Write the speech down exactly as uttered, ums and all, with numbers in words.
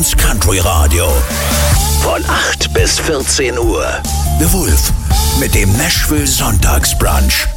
Country Radio. Von acht bis vierzehn Uhr. The Wolf mit dem Nashville Sonntagsbrunch.